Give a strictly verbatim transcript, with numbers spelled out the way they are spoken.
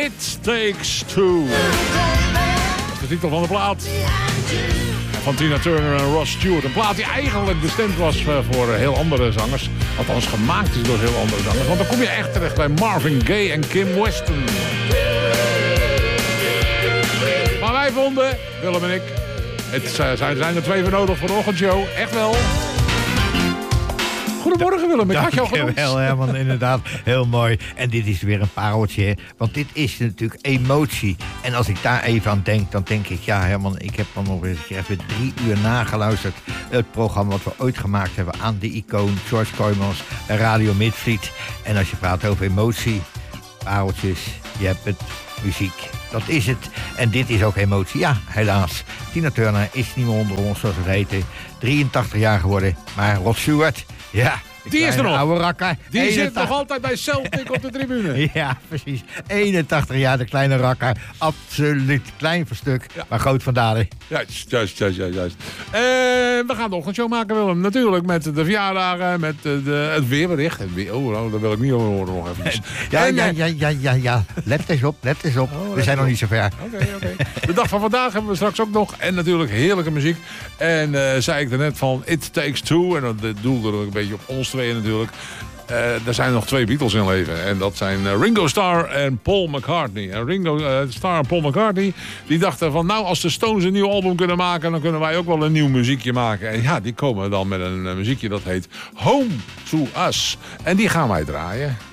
It Takes Two. Dat is de titel van de plaat. Van Tina Turner en Ross Stewart. Een plaat die eigenlijk bestemd was voor heel andere zangers. Althans gemaakt is door heel andere zangers. Want dan kom je echt terecht bij Marvin Gaye en Kim Weston. Maar wij vonden, Willem en ik... Het zijn, zijn er twee voor nodig voor de ochtendshow. Echt wel. Goedemorgen Willem, ik had jou genoemd. Dankjewel Herman, inderdaad. Heel mooi. En dit is weer een pareltje, hè? Want dit is natuurlijk emotie. En als ik daar even aan denk, dan denk ik... Ja Herman, ik heb dan nog eens even drie uur nageluisterd. Het programma wat we ooit gemaakt hebben aan de icoon George Kooijmans bij Radio Midvliet. En als je praat over emotie, pareltjes, je hebt het, muziek. Dat is het. En dit is ook emotie. Ja, helaas. Tina Turner is niet meer onder ons, zoals we weten. drieëntachtig jaar geworden. Maar Rod Stewart, ja... Die is er nog. Oude rakker. Die eenentachtig zit nog altijd bij Celtic op de tribune. Ja, precies. eenentachtig jaar, de kleine rakker. Absoluut klein voor stuk, ja. Maar groot van daden. Juist, juist, juist, juist. juist. Uh, we gaan de ochtendshow maken, Willem. Natuurlijk met de verjaardagen, met de, de, het weerbericht. Het weer, oh, nou, daar wil ik niet over horen nog even. Ja, en, ja, ja, ja, ja, ja. Let eens op, let eens op. Oh, we zijn nog niet zo ver. Oké, okay, oké. Okay. De dag van vandaag hebben we straks ook nog. En natuurlijk heerlijke muziek. En uh, zei ik er net van It Takes Two. En dat doelde er een beetje op ons tweeën natuurlijk. Uh, er zijn nog twee Beatles in leven. En dat zijn uh, Ringo Starr en Paul McCartney. En Ringo uh, Starr en Paul McCartney... die dachten van... nou, als de Stones een nieuw album kunnen maken... dan kunnen wij ook wel een nieuw muziekje maken. En ja, die komen dan met een uh, muziekje dat heet Home to Us. En die gaan wij draaien.